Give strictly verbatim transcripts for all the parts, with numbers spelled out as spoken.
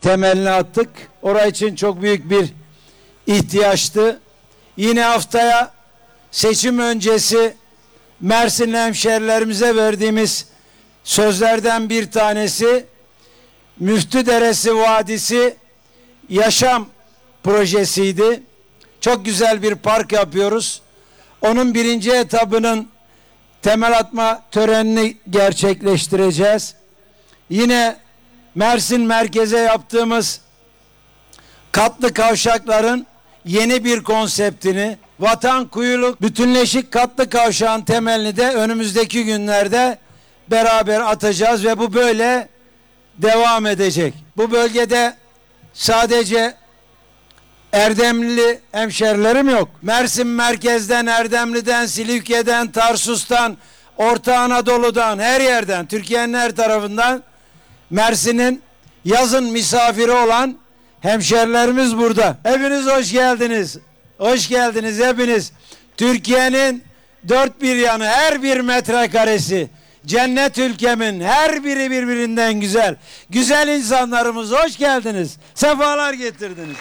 temelini attık. Orası için çok büyük bir ihtiyaçtı. Yine haftaya seçim öncesi Mersinli hemşerilerimize verdiğimiz sözlerden bir tanesi Müftüderesi Vadisi Yaşam projesiydi. Çok güzel bir park yapıyoruz. Onun birinci etabının temel atma törenini gerçekleştireceğiz. Yine Mersin merkeze yaptığımız katlı kavşakların yeni bir konseptini, Vatan Kuyuluk Bütünleşik Katlı Kavşağın temelini de önümüzdeki günlerde beraber atacağız ve bu böyle devam edecek. Bu bölgede sadece Erdemli hemşerilerim yok. Mersin merkezden, Erdemli'den, Silifke'den, Tarsus'tan, Orta Anadolu'dan, her yerden, Türkiye'nin her tarafından Mersin'in yazın misafiri olan hemşerilerimiz burada. Hepiniz hoş geldiniz. Hoş geldiniz hepiniz. Türkiye'nin dört bir yanı, her bir metrekaresi, cennet ülkemin her biri birbirinden güzel. Güzel insanlarımız hoş geldiniz. Sefalar getirdiniz.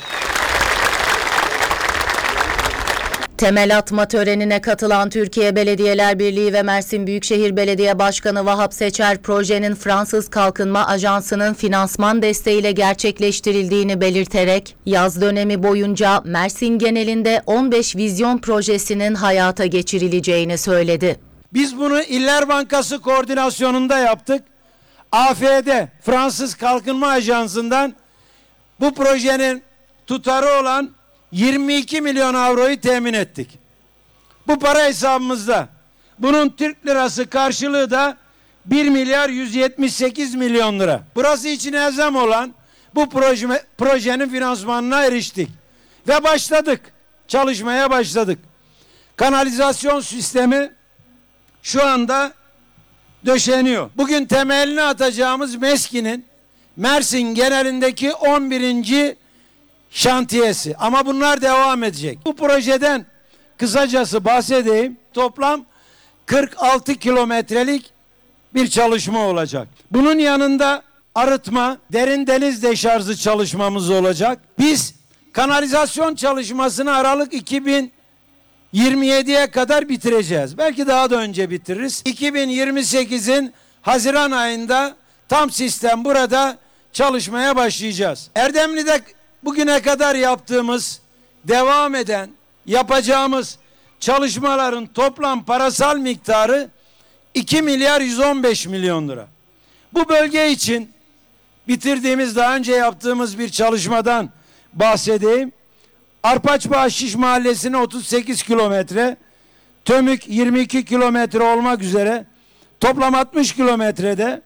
Temel atma törenine katılan Türkiye Belediyeler Birliği ve Mersin Büyükşehir Belediye Başkanı Vahap Seçer, projenin Fransız Kalkınma Ajansı'nın finansman desteğiyle gerçekleştirildiğini belirterek, yaz dönemi boyunca Mersin genelinde on beş vizyon projesinin hayata geçirileceğini söyledi. Biz bunu İller Bankası koordinasyonunda yaptık. A F D, Fransız Kalkınma Ajansı'ndan bu projenin tutarı olan yirmi iki milyon avroyu temin ettik. Bu para hesabımızda. Bunun Türk lirası karşılığı da bir milyar yüz yetmiş sekiz milyon lira. Burası için elzem olan bu proje, projenin finansmanına eriştik. Ve başladık. Çalışmaya başladık. Kanalizasyon sistemi şu anda döşeniyor. Bugün temelini atacağımız MESKİ'nin Mersin genelindeki on birinci şantiyesi. Ama bunlar devam edecek. Bu projeden kısacası bahsedeyim. Toplam kırk altı kilometrelik bir çalışma olacak. Bunun yanında arıtma, derin deniz deşarjı çalışmamız olacak. Biz kanalizasyon çalışmasını Aralık iki bin yirmi yediye kadar bitireceğiz. Belki daha da önce bitiririz. iki bin yirmi sekizin Haziran ayında tam sistem burada çalışmaya başlayacağız. Erdemli'de bugüne kadar yaptığımız, devam eden, yapacağımız çalışmaların toplam parasal miktarı iki milyar yüz on beş milyon lira. Bu bölge için bitirdiğimiz, daha önce yaptığımız bir çalışmadan bahsedeyim. Arpaçbağ Şiş Mahallesi'ne otuz sekiz kilometre, Tömük yirmi iki kilometre olmak üzere toplam altmış kilometrede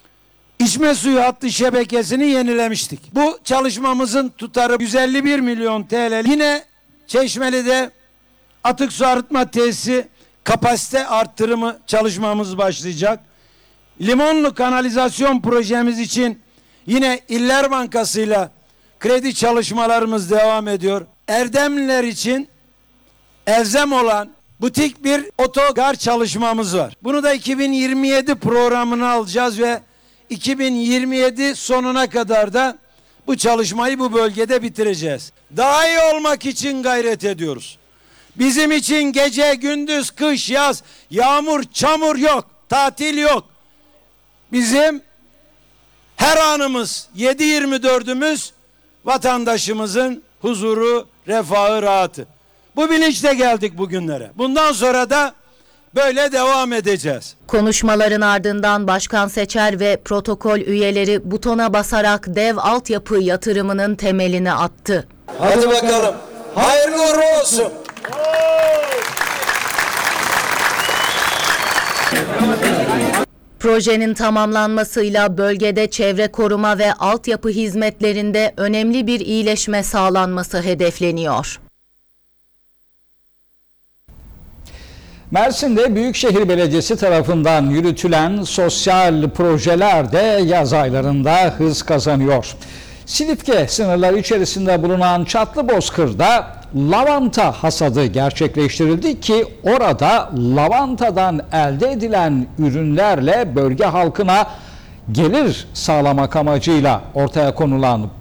İçme suyu hattı şebekesini yenilemiştik. Bu çalışmamızın tutarı yüz elli bir milyon T L. Yine Çeşmeli'de atık su arıtma tesisi kapasite arttırımı çalışmamız başlayacak. Limonlu kanalizasyon projemiz için yine İller Bankası'yla kredi çalışmalarımız devam ediyor. Erdemliler için elzem olan butik bir otogar çalışmamız var. Bunu da iki bin yirmi yedi programına alacağız ve iki bin yirmi yedi sonuna kadar da bu çalışmayı bu bölgede bitireceğiz. Daha iyi olmak için gayret ediyoruz. Bizim için gece, gündüz, kış, yaz, yağmur, çamur yok, tatil yok. Bizim her anımız, yedi yirmi dördümüz vatandaşımızın huzuru, refahı, rahatı. Bu bilinçle geldik bugünlere. Bundan sonra da böyle devam edeceğiz. Konuşmaların ardından Başkan Seçer ve protokol üyeleri butona basarak dev altyapı yatırımının temelini attı. Hadi bakalım. Hayırlı uğurlu olsun. Projenin tamamlanmasıyla bölgede çevre koruma ve altyapı hizmetlerinde önemli bir iyileşme sağlanması hedefleniyor. Mersin'de Büyükşehir Belediyesi tarafından yürütülen sosyal projeler de yaz aylarında hız kazanıyor. Silifke sınırları içerisinde bulunan Çatlыбozkır'da lavanta hasadı gerçekleştirildi ki orada lavantadan elde edilen ürünlerle bölge halkına gelir sağlamak amacıyla ortaya konulan